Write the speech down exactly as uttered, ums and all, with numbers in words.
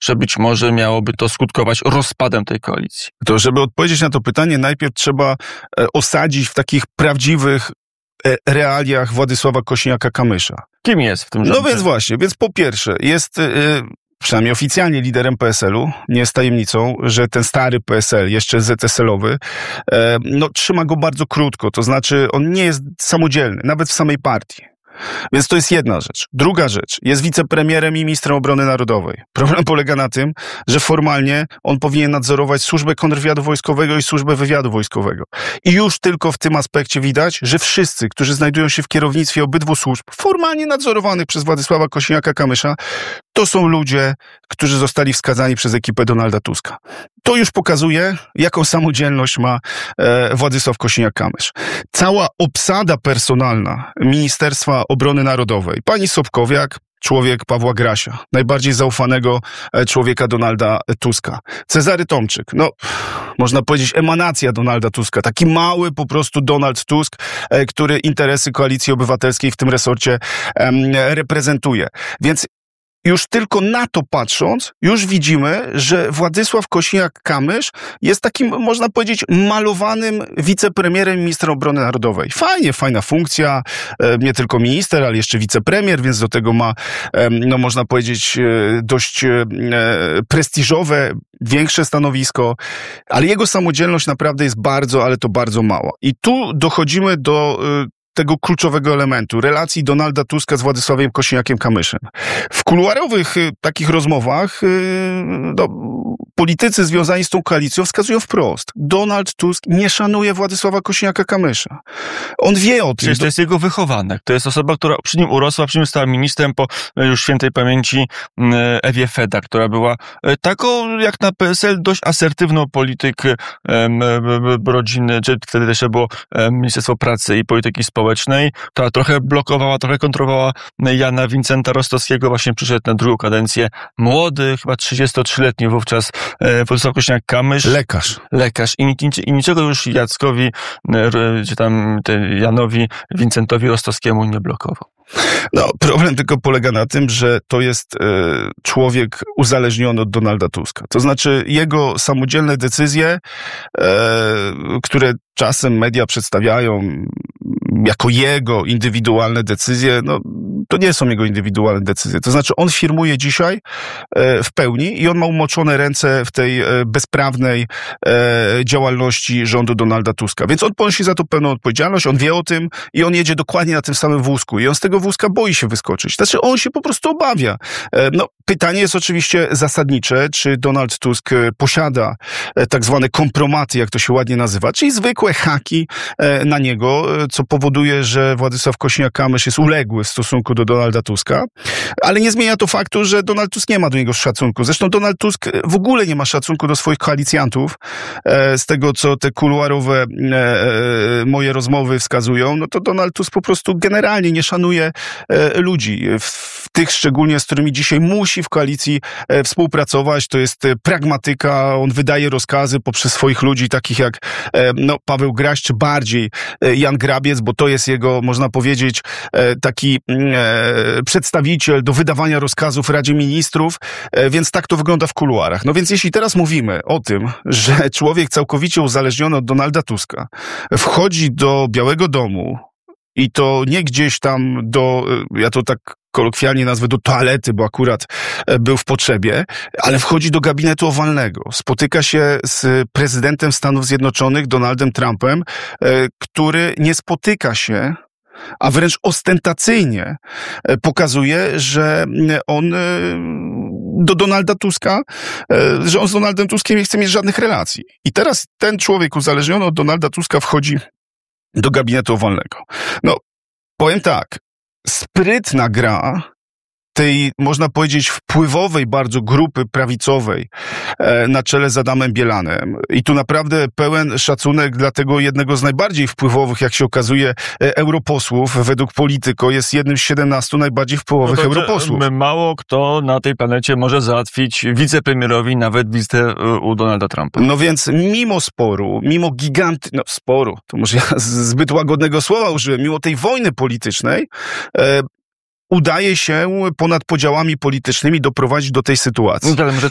że być może miałoby to skutkować rozpadem tej koalicji? To, żeby odpowiedzieć na to pytanie, najpierw trzeba osadzić w takich prawdziwych realiach Władysława Kosiniaka-Kamysza. Kim jest w tym rządzie? No więc właśnie, więc po pierwsze jest... Yy, przynajmniej oficjalnie liderem P S L-u, nie jest tajemnicą, że ten stary P S L, jeszcze Z S L-owy, e, no trzyma go bardzo krótko, to znaczy on nie jest samodzielny, nawet w samej partii. Więc to jest jedna rzecz. Druga rzecz, jest wicepremierem i ministrem obrony narodowej. Problem polega na tym, że formalnie on powinien nadzorować służbę kontrwywiadu wojskowego i służbę wywiadu wojskowego. I już tylko w tym aspekcie widać, że wszyscy, którzy znajdują się w kierownictwie obydwu służb, formalnie nadzorowanych przez Władysława Kosiniaka-Kamysza, to są ludzie, którzy zostali wskazani przez ekipę Donalda Tuska. To już pokazuje, jaką samodzielność ma e, Władysław Kosiniak-Kamysz. Cała obsada personalna Ministerstwa Obrony Narodowej, pani Sobkowiak, człowiek Pawła Grasia, najbardziej zaufanego człowieka Donalda Tuska. Cezary Tomczyk, no można powiedzieć emanacja Donalda Tuska, taki mały po prostu Donald Tusk, który interesy Koalicji Obywatelskiej w tym resorcie em, reprezentuje. Więc już tylko na to patrząc, już widzimy, że Władysław Kosiniak-Kamysz jest takim, można powiedzieć, malowanym wicepremierem i ministrem obrony narodowej. Fajnie, fajna funkcja, nie tylko minister, ale jeszcze wicepremier, więc do tego ma, no można powiedzieć, dość prestiżowe, większe stanowisko, ale jego samodzielność naprawdę jest bardzo, ale to bardzo mała. I tu dochodzimy do tego kluczowego elementu, relacji Donalda Tuska z Władysławiem Kosiniakiem-Kamyszem. W kuluarowych y, takich rozmowach y, no, politycy związani z tą koalicją wskazują wprost. Donald Tusk nie szanuje Władysława Kosiniaka-Kamysza. On wie o tym. Przecież to jest jego wychowanek. To jest osoba, która przy nim urosła, przy nim stała ministrem po już świętej pamięci Ewie Feda, która była taką, jak na P S L, dość asertywną polityk rodziny, czy wtedy jeszcze było Ministerstwo Pracy i Polityki Społecznej, która trochę blokowała, trochę kontrowowała Jana Wincenta Rostowskiego. Właśnie przyszedł na drugą kadencję młody, chyba trzydziestotrzyletni wówczas Władysław Kosiniak-Kamysz. Lekarz. Lekarz. I, i, I niczego już Jackowi, czy tam Janowi Wincentowi Rostowskiemu nie blokował. No, problem tylko polega na tym, że to jest e, człowiek uzależniony od Donalda Tuska. To znaczy jego samodzielne decyzje, e, które czasem media przedstawiają jako jego indywidualne decyzje, no to nie są jego indywidualne decyzje. To znaczy on firmuje dzisiaj e, w pełni i on ma umoczone ręce w tej e, bezprawnej e, działalności rządu Donalda Tuska. Więc on ponosi za to pełną odpowiedzialność, on wie o tym i on jedzie dokładnie na tym samym wózku. I on z tego wózka boi się wyskoczyć. Znaczy on się po prostu obawia. E, no, pytanie jest oczywiście zasadnicze, czy Donald Tusk posiada e, tak zwane kompromaty, jak to się ładnie nazywa, czyli zwykłe haki e, na niego, co powoduje, że Władysław Kosiniak-Kamysz jest uległy w stosunku do Donalda Tuska, ale nie zmienia to faktu, że Donald Tusk nie ma do niego szacunku. Zresztą Donald Tusk w ogóle nie ma szacunku do swoich koalicjantów. E, z tego, co te kuluarowe e, moje rozmowy wskazują, no to Donald Tusk po prostu generalnie nie szanuje e, ludzi. W, w tych szczególnie, z którymi dzisiaj musi w koalicji e, współpracować. To jest e, pragmatyka, on wydaje rozkazy poprzez swoich ludzi, takich jak e, no, Paweł Graś, czy bardziej e, Jan Grabiec, bo to jest jego, można powiedzieć, e, taki e, przedstawiciel do wydawania rozkazów w Radzie Ministrów, e, więc tak to wygląda w kuluarach. No więc jeśli teraz mówimy o tym, że człowiek całkowicie uzależniony od Donalda Tuska wchodzi do Białego Domu i to nie gdzieś tam do, ja to tak kolokwialnie nazwę, do toalety, bo akurat był w potrzebie, ale wchodzi do gabinetu owalnego. Spotyka się z prezydentem Stanów Zjednoczonych, Donaldem Trumpem, który nie spotyka się, a wręcz ostentacyjnie pokazuje, że on do Donalda Tuska, że on z Donaldem Tuskiem nie chce mieć żadnych relacji. I teraz ten człowiek uzależniony od Donalda Tuska wchodzi do gabinetu owalnego. No, powiem tak, sprytna gra tej, można powiedzieć, wpływowej bardzo grupy prawicowej e, na czele z Adamem Bielanem. I tu naprawdę pełen szacunek dla tego jednego z najbardziej wpływowych, jak się okazuje, e, europosłów. Według Polityko jest jednym z siedemnastu najbardziej wpływowych no to, europosłów. Mało kto na tej planecie może załatwić wicepremierowi nawet wizytę u Donalda Trumpa. No więc mimo sporu, mimo giganty... No sporu, to może ja zbyt łagodnego słowa użyłem, mimo tej wojny politycznej, e, udaje się ponad podziałami politycznymi doprowadzić do tej sytuacji. No, ale może